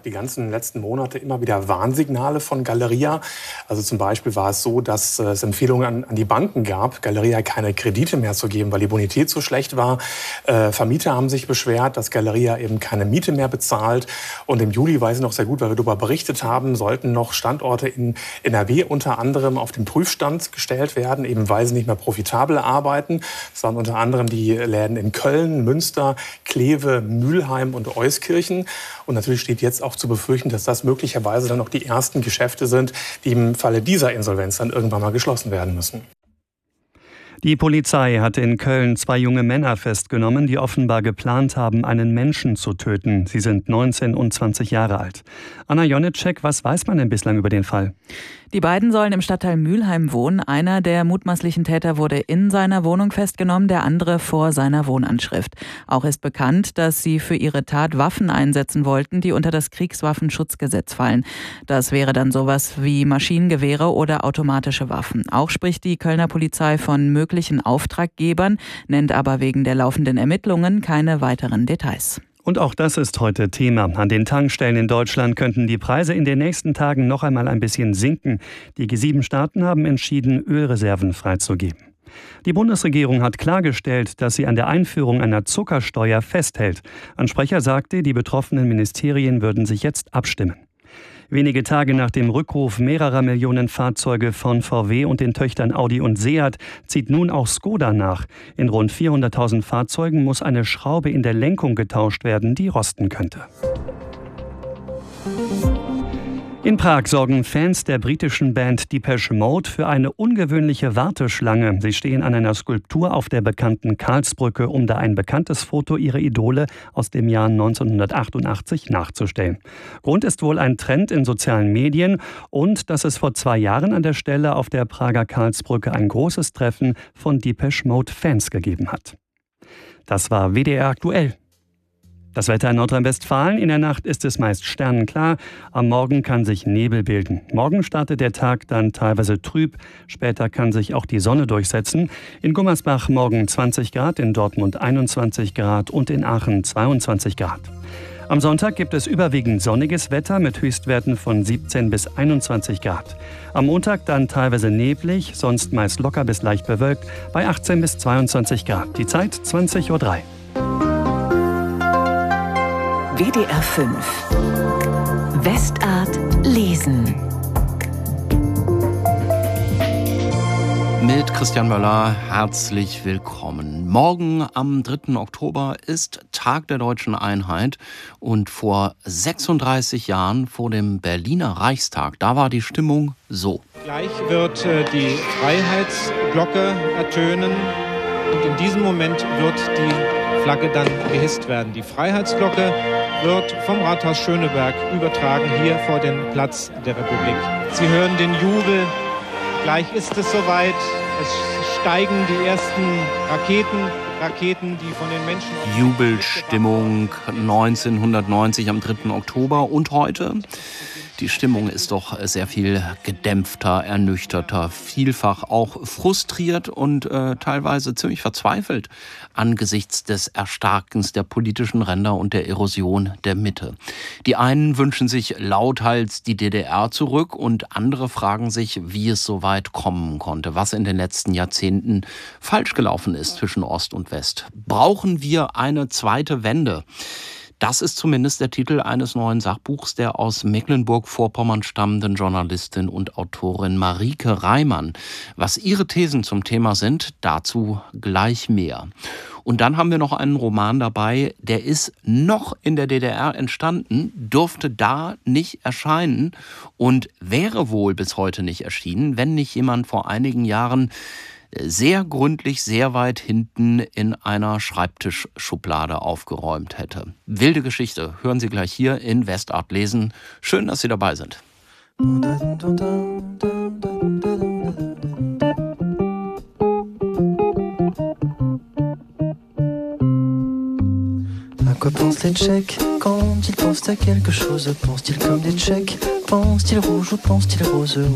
die ganzen letzten Monate immer wieder Warnsignale von Galeria. Also zum Beispiel war es so, dass es Empfehlungen an die Banken gab, Galeria keine Kredite mehr zu geben, weil die Bonität so schlecht war. Vermieter haben sich beschwert, dass Galeria eben keine Miete mehr bezahlt. Und im Juli, weiß ich noch sehr gut, weil wir darüber berichtet haben, sollten noch Standorte in NRW unter anderem auf den Prüfstand gestellt werden, eben weil sie nicht mehr profitabel arbeiten. Das waren unter anderem die Läden in Köln, Münster, Kleve, Mülheim und Euskirchen. Und natürlich steht jetzt auch zu befürchten, dass das möglicherweise dann auch die ersten Geschäfte sind, die im Falle dieser Insolvenz dann irgendwann mal geschlossen werden müssen. Die Polizei hatte in Köln 2 junge Männer festgenommen, die offenbar geplant haben, einen Menschen zu töten. Sie sind 19 und 20 Jahre alt. Anna Jonitschek, was weiß man denn bislang über den Fall? Die beiden sollen im Stadtteil Mülheim wohnen. Einer der mutmaßlichen Täter wurde in seiner Wohnung festgenommen, der andere vor seiner Wohnanschrift. Auch ist bekannt, dass sie für ihre Tat Waffen einsetzen wollten, die unter das Kriegswaffenschutzgesetz fallen. Das wäre dann sowas wie Maschinengewehre oder automatische Waffen. Auch spricht die Kölner Polizei von möglichen Auftraggebern, nennt aber wegen der laufenden Ermittlungen keine weiteren Details. Und auch das ist heute Thema. An den Tankstellen in Deutschland könnten die Preise in den nächsten Tagen noch einmal ein bisschen sinken. Die G7-Staaten haben entschieden, Ölreserven freizugeben. Die Bundesregierung hat klargestellt, dass sie an der Einführung einer Zuckersteuer festhält. Ein Sprecher sagte, die betroffenen Ministerien würden sich jetzt abstimmen. Wenige Tage nach dem Rückruf mehrerer Millionen Fahrzeuge von VW und den Töchtern Audi und Seat zieht nun auch Skoda nach. In rund 400.000 Fahrzeugen muss eine Schraube in der Lenkung getauscht werden, die rosten könnte. In Prag sorgen Fans der britischen Band Depeche Mode für eine ungewöhnliche Warteschlange. Sie stehen an einer Skulptur auf der bekannten Karlsbrücke, um da ein bekanntes Foto ihrer Idole aus dem Jahr 1988 nachzustellen. Grund ist wohl ein Trend in sozialen Medien und dass es vor 2 Jahren an der Stelle auf der Prager Karlsbrücke ein großes Treffen von Depeche Mode Fans gegeben hat. Das war WDR aktuell. Das Wetter in Nordrhein-Westfalen: In der Nacht ist es meist sternenklar, am Morgen kann sich Nebel bilden. Morgen startet der Tag dann teilweise trüb, später kann sich auch die Sonne durchsetzen. In Gummersbach morgen 20 Grad, in Dortmund 21 Grad und in Aachen 22 Grad. Am Sonntag gibt es überwiegend sonniges Wetter mit Höchstwerten von 17 bis 21 Grad. Am Montag dann teilweise neblig, sonst meist locker bis leicht bewölkt bei 18 bis 22 Grad. Die Zeit 20:03 Uhr. WDR 5 Westart lesen. Mit Christian Möller, herzlich willkommen. Morgen am 3. Oktober ist Tag der Deutschen Einheit und vor 36 Jahren vor dem Berliner Reichstag, da war die Stimmung so. Gleich wird die Freiheitsglocke ertönen und in diesem Moment wird die Flagge dann gehisst werden. Die Freiheitsglocke wird vom Rathaus Schöneberg übertragen hier vor den Platz der Republik. Sie hören den Jubel. Gleich ist es soweit. Es steigen die ersten Raketen, die von den Menschen... Jubelstimmung 1990 am 3. Oktober und heute. Die Stimmung ist doch sehr viel gedämpfter, ernüchterter, vielfach auch frustriert und teilweise ziemlich verzweifelt angesichts des Erstarkens der politischen Ränder und der Erosion der Mitte. Die einen wünschen sich lauthals die DDR zurück und andere fragen sich, wie es so weit kommen konnte, was in den letzten Jahrzehnten falsch gelaufen ist zwischen Ost und West. Brauchen wir eine zweite Wende? Das ist zumindest der Titel eines neuen Sachbuchs der aus Mecklenburg-Vorpommern stammenden Journalistin und Autorin Marieke Reimann. Was ihre Thesen zum Thema sind, dazu gleich mehr. Und dann haben wir noch einen Roman dabei, der ist noch in der DDR entstanden, durfte da nicht erscheinen und wäre wohl bis heute nicht erschienen, wenn nicht jemand vor einigen Jahren sehr gründlich, sehr weit hinten in einer Schreibtischschublade aufgeräumt hätte. Wilde Geschichte, hören Sie gleich hier in Westart lesen. Schön, dass Sie dabei sind. À quoi pensent les Tchèques quand ils pensent à quelque chose? Pensent-ils comme des Tchèques? Pensent-ils rouge ou pensent-ils rose?